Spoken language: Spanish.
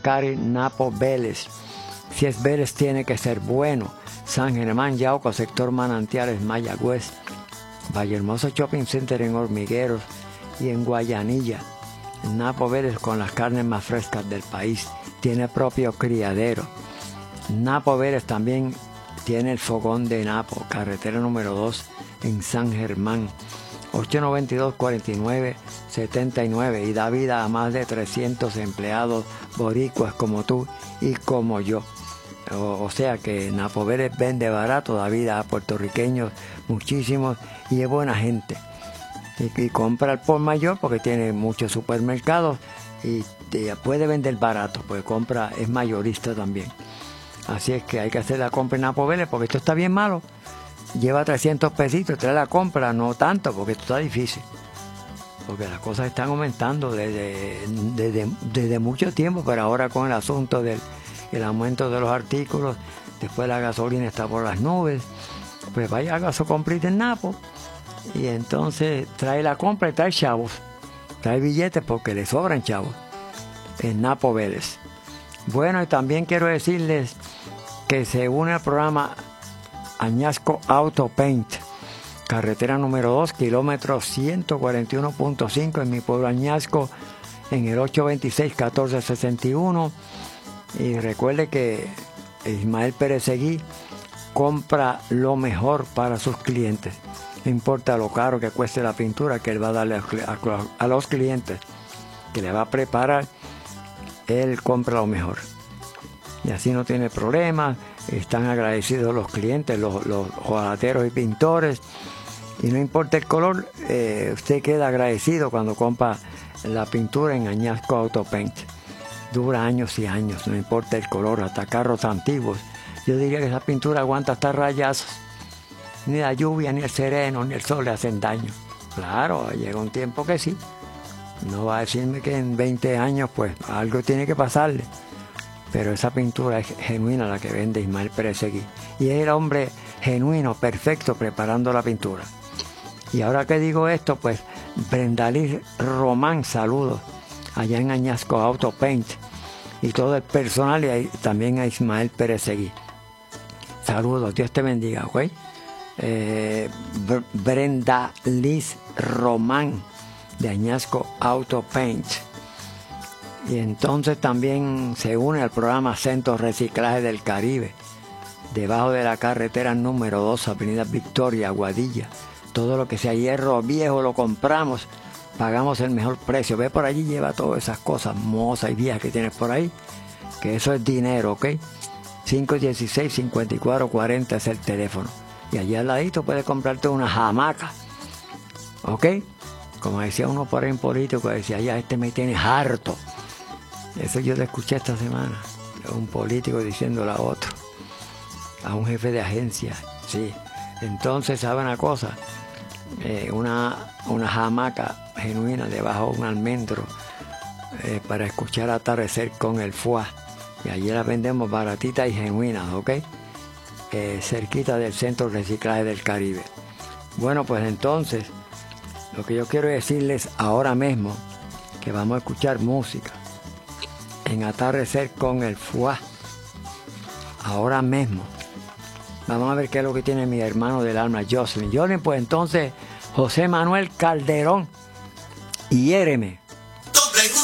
Cari, Napo, Vélez. Si es Vélez, tiene que ser bueno. San Germán, Yauco, sector Manantiales, Mayagüez. Vallehermoso Shopping Center en Hormigueros y en Guayanilla. Napo Vélez, con las carnes más frescas del país. Tiene propio criadero. Napo Vélez también tiene el fogón de Napo, carretera número 2 en San Germán. 892-4979 y da vida a más de 300 empleados boricuas como tú y como yo. O sea que Napo Vélez vende barato, da vida a puertorriqueños muchísimos y es buena gente. Y compra al por mayor porque tiene muchos supermercados y puede vender barato, pues compra, es mayorista también. Así es que hay que hacer la compra en Napo Vélez porque esto está bien malo. Lleva 300 pesitos, trae la compra, no tanto porque esto está difícil. Porque las cosas están aumentando desde mucho tiempo, pero ahora con el asunto del aumento de los artículos, después la gasolina está por las nubes, pues vaya, haga su comprita en Napo y entonces trae la compra y trae chavos, trae billetes porque le sobran chavos en Napo Vélez. Bueno, y también quiero decirles que se une al programa Añasco Auto Paint, carretera número 2, kilómetro 141.5 en mi pueblo Añasco, en el 826-1461. Y recuerde que Ismael Pérez Seguí compra lo mejor para sus clientes. No importa lo caro que cueste la pintura que él va a darle a los clientes, que le va a preparar, él compra lo mejor. Y así no tiene problemas, están agradecidos los clientes, los hojalateros y pintores. Y no importa el color, usted queda agradecido cuando compra la pintura en Añasco Auto Paint. Dura años y años, no importa el color, hasta carros antiguos. Yo diría que esa pintura aguanta hasta rayazos. Ni la lluvia, ni el sereno, ni el sol le hacen daño. Claro, llega un tiempo que sí. No va a decirme que en 20 años pues algo tiene que pasarle. Pero esa pintura es genuina, la que vende Ismael Pérez Seguí. Y es el hombre genuino, perfecto, preparando la pintura. Y ahora que digo esto, pues Brendalí Román, saludos, allá en Añasco Auto Paint. Y todo el personal, y también a Ismael Pérez Seguí. Saludos, Dios te bendiga, ¿ok? Brendalí Román, de Añasco Auto Paint. Y entonces también se une al programa Centro Reciclaje del Caribe, debajo de la carretera número 2, Avenida Victoria, Aguadilla. Todo lo que sea hierro viejo lo compramos, pagamos el mejor precio. Ve por allí, lleva todas esas cosas mozas y viejas que tienes por ahí, que eso es dinero, ¿ok? 516-5440 es el teléfono. Y allí al ladito puedes comprarte una hamaca, ¿ok? Como decía uno por ahí en político, decía, ya este me tiene harto. Eso yo lo escuché esta semana, un político diciéndole a otro, a un jefe de agencia, sí. Entonces, ¿sabe una cosa? Una hamaca genuina debajo de un almendro para escuchar atardecer con el foie. Y allí las vendemos baratitas y genuinas, ¿ok? Cerquita del Centro Reciclaje del Caribe. Bueno, pues entonces, lo que yo quiero decirles ahora mismo, que vamos a escuchar música en atardecer con el foie. Ahora mismo. Vamos a ver qué es lo que tiene mi hermano del alma, Jocelyn. Pues entonces, José Manuel Calderón, Hiéreme.